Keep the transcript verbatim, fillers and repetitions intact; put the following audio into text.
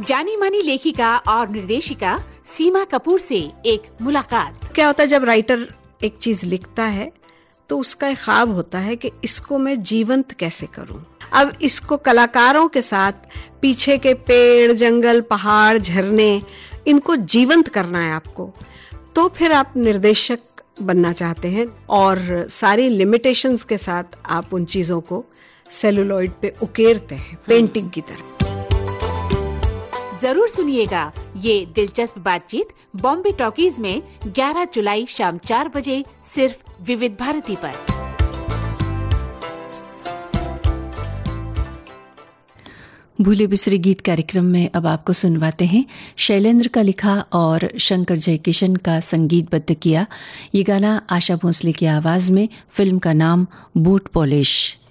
जानी मानी लेखिका और निर्देशिका सीमा कपूर से एक मुलाकात। क्या होता है जब राइटर एक चीज लिखता है तो उसका एक ख्वाब होता है कि इसको मैं जीवंत कैसे करूं। अब इसको कलाकारों के साथ पीछे के पेड़, जंगल, पहाड़, झरने, इनको जीवंत करना है आपको। तो फिर आप निर्देशक बनना चाहते हैं और सारी लिमिटेशंस के साथ आप उन चीजों को सेलुलॉइड पे उकेरते हैं पेंटिंग की तरह। जरूर सुनिएगा ये दिलचस्प बातचीत बॉम्बे टॉकीज में ग्यारह जुलाई शाम चार बजे सिर्फ विविध भारती पर। भूले बिसरे गीत कार्यक्रम में अब आपको सुनवाते हैं शैलेंद्र का लिखा और शंकर जयकिशन का संगीतबद्ध किया ये गाना आशा भोसले की आवाज में। फिल्म का नाम बूट पॉलिश।